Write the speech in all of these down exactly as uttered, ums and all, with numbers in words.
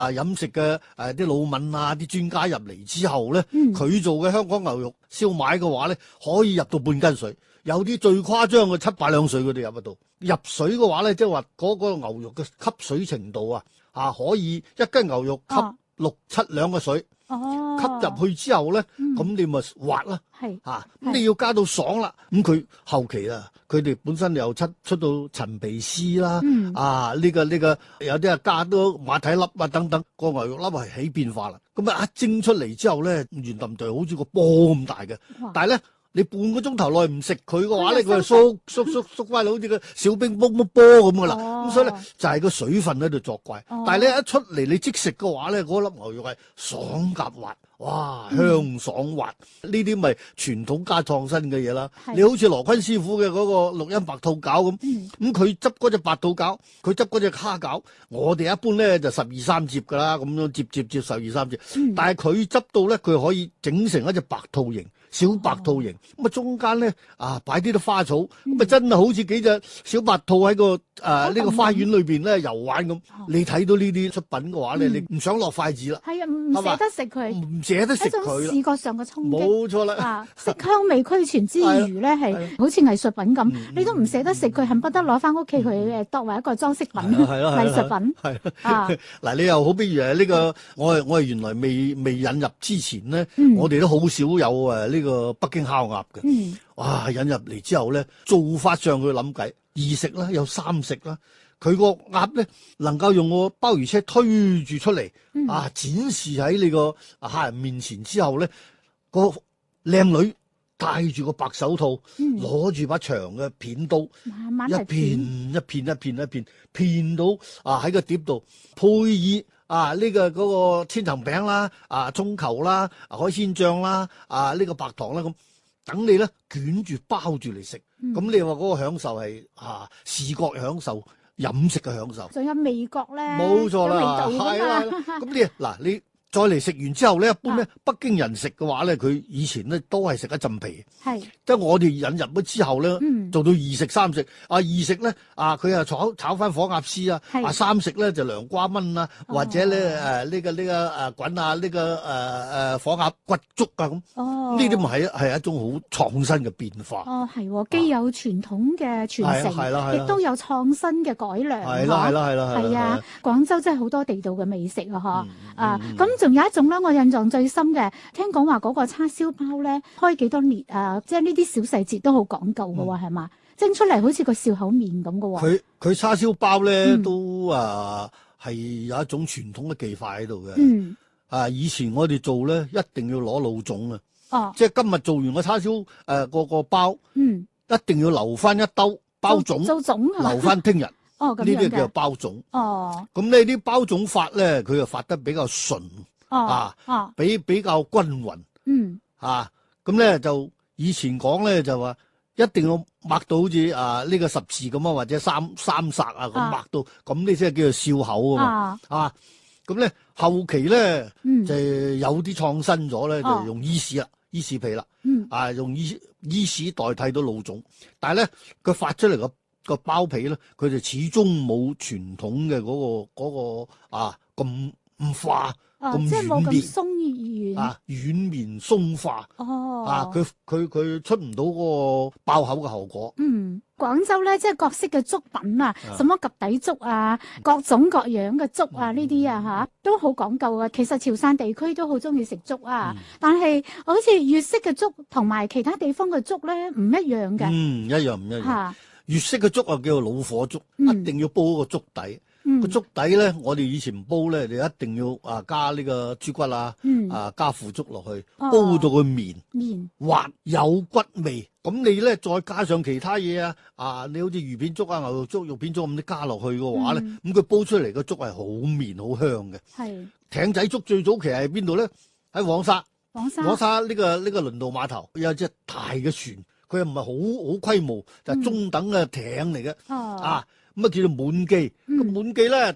啊飲食嘅誒啲老問啊啲專家入嚟之後咧，佢、嗯、做嘅香港牛肉燒賣嘅話咧，可以入到半斤水，有啲最誇張嘅七八兩水佢哋入得到。入水嘅話咧，即係話嗰個牛肉嘅吸水程度啊，啊可以一斤牛肉吸六七兩嘅水。哦，吸入去之後咧，咁、嗯、你咪滑啦，係啊，咁你要加到爽啦，咁佢後期啊，佢哋本身又出出到陳皮絲啦，嗯、啊呢、這個呢、這個有啲啊加到馬蹄粒啊等等，個牛肉粒係起變化啦，咁啊一蒸出嚟之後咧，圓冧就好似個波咁大嘅，但係咧。你半個鐘頭內唔食佢嘅話咧，佢係縮縮縮縮翻嚟，好似個小冰波波波咁噶啦。咁、哦、所以咧就係、是、個水分喺度作怪。哦、但係咧一出嚟你即食嘅話咧，嗰粒牛肉係爽夾滑，哇香爽滑。呢啲咪傳統加創新嘅嘢啦。你好似羅坤師傅嘅嗰個綠茵白兔餃咁，咁佢執嗰隻白兔餃，佢執嗰隻蝦餃，我哋一般咧就十二三折噶啦，咁樣接接接十二三折。嗯、但係佢執到咧，佢可以整成一隻白兔形。小白兔形，咁啊中間咧啊擺啲啲花草，咁啊、嗯、真係好似幾隻小白兔喺個誒呢、呃嗯、個花園裏邊咧遊玩咁。嗯、你睇到呢啲出品嘅話咧，嗯、你唔想落筷子啦。係啊，唔捨得食佢，唔捨得食佢。一種視覺上嘅衝擊。冇錯啦。啊，色香味俱全之餘咧，係好似藝術品咁，你都唔捨得食佢，恨不得攞翻屋企去誒當為一個裝飾品、藝術品。係啊，嗱你又好，比如誒呢個，我係我係原來未未引入之前咧，我哋都好少有誒呢。呢個北京烤鴨嘅，嗯、哇！引入嚟之後咧，做法上佢諗計，二食啦，有三食啦。佢個鴨咧能夠用個鮑魚車推住出嚟，嗯、啊，展示喺你個客人面前之後咧，個靚女戴住個白手套，攞住、嗯、把長嘅片刀，慢慢一片一片一片一片片到啊喺個碟度配以。啊！呢、這個嗰、那個千層餅啦，啊葱球啦，海鮮醬啦，啊呢、這個白糖啦，咁等你咧捲住包住嚟食，咁、嗯、你話嗰個享受係啊視覺享受、飲食嘅享受，仲有味覺咧，冇錯啦，係啦，咁你嗱你。再嚟食完之後咧，一般咧、啊、北京人食嘅話咧，佢以前咧都係食一浸皮，係即係我哋引入咗之後咧，嗯、做到二食三食。啊二食咧啊佢啊炒炒翻火鴨絲啊，是啊三食咧就涼瓜炆啊，哦、或者咧誒呢個呢、這個誒滾啊呢、這個誒誒、呃、火鴨骨粥啊咁。哦，呢啲咪係係一種好創新嘅變化。哦係，既有傳統嘅傳承，係啦係啦，亦都有創新嘅改良。係啦係啦係啦係啊！廣州真係好多地道嘅美食啊！嗬、嗯、啊咁。仲有一種咧，我印象最深嘅，聽講話嗰個叉燒包咧，開幾多年啊？即係呢啲小細節都好講究嘅喎，係嘛、嗯？蒸出嚟好似個笑口面咁嘅喎。佢佢叉燒包咧、嗯、都啊係有一種傳統嘅技法喺度嘅。嗯啊，以前我哋做咧一定要攞老種啊。哦，即係今日做完個叉燒誒個個包，嗯，一定要留翻一兜包種，做種留翻聽日。哦，呢啲叫做包種。哦，咁呢啲包種法咧，佢又發得比較順。啊，啊，比比較均勻，嗯，啊，咁咧就以前講咧就話一定要擘到好似啊呢個十字咁啊，或者三三煞啊咁擘到，咁呢先係叫做笑口啊嘛，啊，咁咧後期咧就有啲創新咗咧，就用伊士啦，伊士皮啦，嗯，啊用伊伊士代替到老種，但係咧佢發出嚟個個包皮咧，佢就始終冇傳統嘅嗰個嗰個啊咁唔化。 哦，即係冇咁鬆軟啊，軟綿鬆化哦，啊，佢佢佢出唔到嗰個爆口嘅效果。 嗯，廣州咧即係各式嘅粥品啊，什麼及第粥啊，各種各樣嘅粥啊，呢啲啊吓都好講究啊。其實潮汕地區都好中意食粥啊，嗯、但係好似粵式嘅粥同埋其他地方嘅粥咧唔一樣嘅。 嗯，一樣唔一樣。吓，粵式嘅粥啊叫做老火粥，嗯、一定要煲個粥底。個、嗯、粥底咧，我哋以前煲咧，你一定要啊加呢個豬骨啊，嗯、啊加腐竹落去，哦、煲到佢綿綿滑有骨味。咁你咧再加上其他嘢啊，啊你好似魚片粥啊、牛肉粥、肉片粥咁，你加落去嘅話咧，咁佢、嗯、煲出嚟嘅粥係好綿好香嘅。係是艇仔粥最早期係邊度咧？喺黃沙，黃沙黃沙呢、這個呢、這個輪渡碼頭有隻大嘅船，佢又唔係好好規模，就係、是、中等嘅艇嚟嘅。嗯、啊。咁啊叫做滿記，咁滿記咧個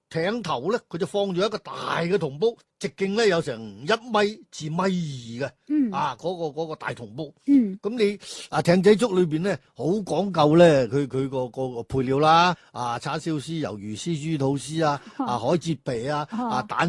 艇頭咧，佢就放咗一個大嘅銅煲，直徑咧有成一米至米二嘅， 嗯啊嗰、個嗰、個大銅煲。 嗯咁你啊艇仔粥裏邊咧好講究咧，佢佢個個個配料啦，啊叉燒絲、魷魚絲、豬肚絲啊，啊海蜇皮啊，啊蛋。